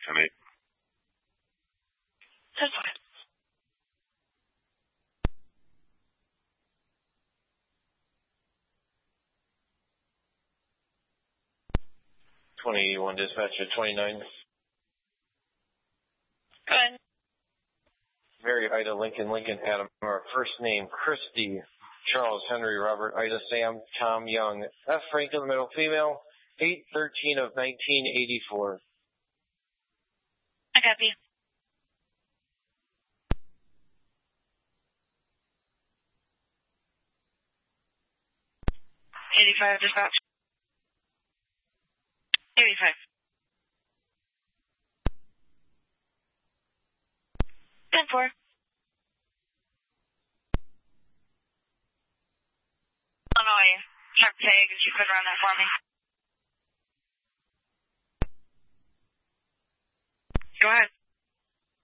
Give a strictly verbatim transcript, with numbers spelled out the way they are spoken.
ten eight. That's fine. twenty eighty-one dispatcher, twenty-nine. Go ahead. Mary, Ida, Lincoln, Lincoln, Adam, our first name, Christy, Charles, Henry, Robert, Ida, Sam, Tom, Young, F. Frank in the middle, female, eight thirteen of nineteen eighty-four. I copy. eighty-five dispatch. eighty-five. ten four. Illinois, check tag, if you could run that for me. Go ahead.